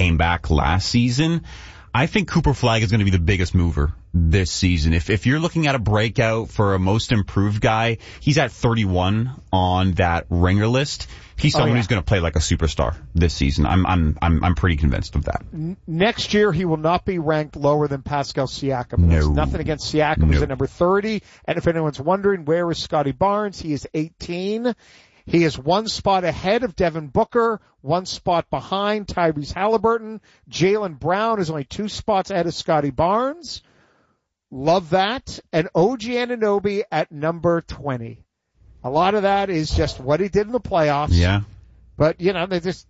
came back last season. I think Cooper Flagg is going to be the biggest mover this season. If you're looking at a breakout for a most improved guy, he's at 31 on that ringer list. He's someone who's going to play like a superstar this season. I'm pretty convinced of that. Next year, he will not be ranked lower than Pascal Siakam. No. There's nothing against Siakam. He's at number 30. And if anyone's wondering, where is Scotty Barnes? He is 18. He is one spot ahead of Devin Booker, one spot behind Tyrese Halliburton. Jaylen Brown is only 2 spots ahead of Scotty Barnes. Love that. And OG Anunoby at number 20. A lot of that is just what he did in the playoffs. Yeah. But, they just,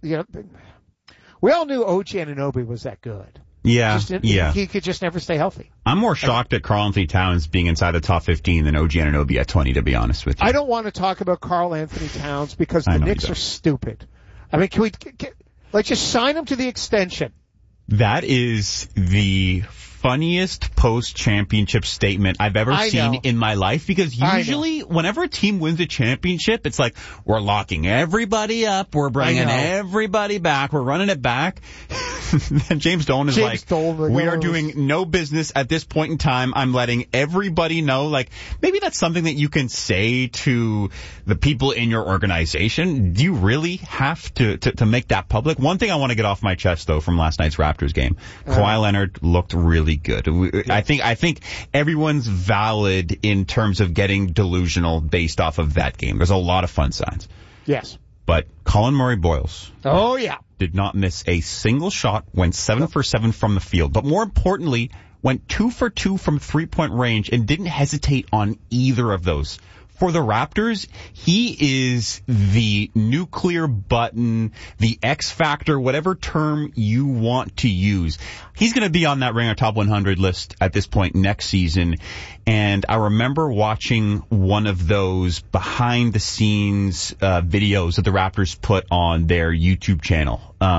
we all knew OG Anunoby was that good. Yeah, He could just never stay healthy. I'm more shocked at Karl-Anthony Towns being inside the top 15 than OG Anunoby at 20, to be honest with you. I don't want to talk about Karl-Anthony Towns because the Knicks are stupid. I mean, can we let's just sign him to the extension? That is the funniest post-championship statement I've ever seen in my life, because usually whenever a team wins a championship, it's like, we're locking everybody up, we're bringing everybody back, we're running it back. And James Dolan is we are doing no business at this point in time. I'm letting everybody know. Like, maybe that's something that you can say to the people in your organization. Do you really have to make that public? One thing I want to get off my chest, though, from last night's Raptors game, Kawhi Leonard looked really good. I think everyone's valid in terms of getting delusional based off of that game. There's a lot of fun signs. Yes. But Colin Murray-Boyles. Oh, yeah. Did not miss a single shot, went 7 for 7 from the field. But more importantly, went 2 for 2 from 3-point range and didn't hesitate on either of those. For the Raptors, he is the nuclear button, the X factor, whatever term you want to use. He's going to be on that Ringer Top 100 list at this point next season. And I remember watching one of those behind-the-scenes videos that the Raptors put on their YouTube channel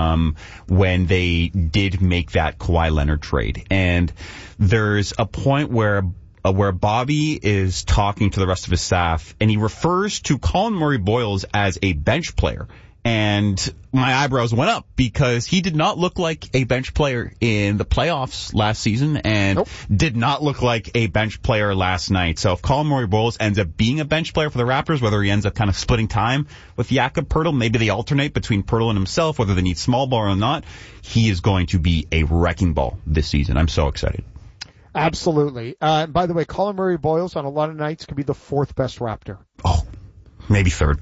when they did make that Kawhi Leonard trade. And there's a point where Bobby is talking to the rest of his staff, and he refers to Colin Murray-Boyles as a bench player. And my eyebrows went up because he did not look like a bench player in the playoffs last season and did not look like a bench player last night. So if Colin Murray-Boyles ends up being a bench player for the Raptors, whether he ends up kind of splitting time with Jakob Poeltl, maybe they alternate between Poeltl and himself, whether they need small ball or not, he is going to be a wrecking ball this season. I'm so excited. Absolutely. And by the way, Colin Murray-Boyles on a lot of nights could be the 4th best Raptor. Oh, maybe 3rd.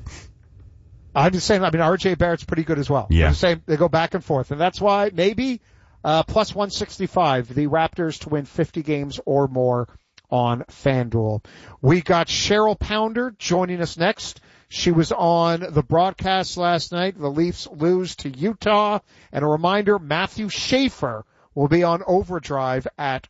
I'm just saying, RJ Barrett's pretty good as well. Yeah. I'm just saying they go back and forth. And that's why maybe plus 165, the Raptors to win 50 games or more on FanDuel. We got Cheryl Pounder joining us next. She was on the broadcast last night. The Leafs lose to Utah. And a reminder, Matthew Schaefer will be on Overdrive at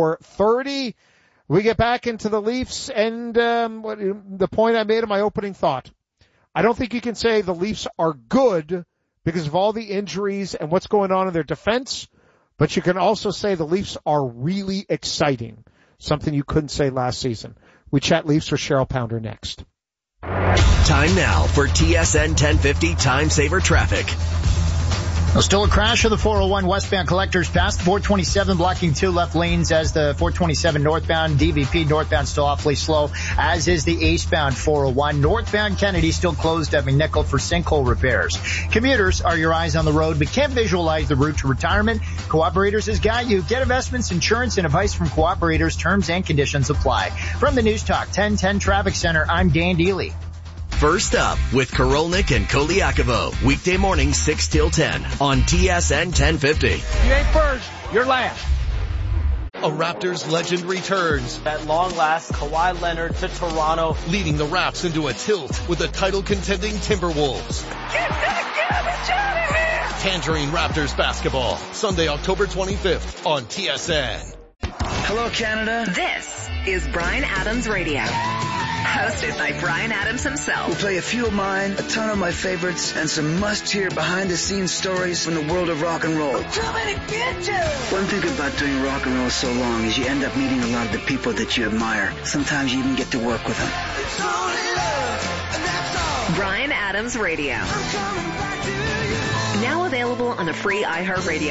4:30. We get back into the Leafs and the point I made in my opening thought. I don't think you can say the Leafs are good because of all the injuries and what's going on in their defense, but you can also say the Leafs are really exciting, something you couldn't say last season. We chat Leafs with Cheryl Pounder next. Time now for TSN 1050 Time Saver Traffic. Well, still a crash of the 401 westbound collectors past the 427, blocking 2 left lanes as the 427 northbound. DVP northbound still awfully slow, as is the eastbound 401. Northbound Kennedy still closed at McNichol for sinkhole repairs. Commuters are your eyes on the road, but can't visualize the route to retirement. Cooperators has got you. Get investments, insurance, and advice from Cooperators. Terms and conditions apply. From the News Talk 1010 Traffic Center, I'm Dan Deely. First up with Korolnik and Koliakovo. Weekday morning 6 till 10 on TSN 1050. You ain't first, you're last. A Raptors legend returns. At long last, Kawhi Leonard to Toronto. Leading the Raps into a tilt with the title-contending Timberwolves. Get that garbage out of here! Tangerine Raptors basketball. Sunday, October 25th on TSN. Hello, Canada. This is Bryan Adams Radio. Hosted by Bryan Adams himself. We'll play a few of mine, a ton of my favorites, and some must-hear behind-the-scenes stories from the world of rock and roll. I'm coming to get you! One thing about doing rock and roll so long is you end up meeting a lot of the people that you admire. Sometimes you even get to work with them. It's only love, and that's all. Bryan Adams Radio. I'm coming back to you. Now available on the free iHeartRadio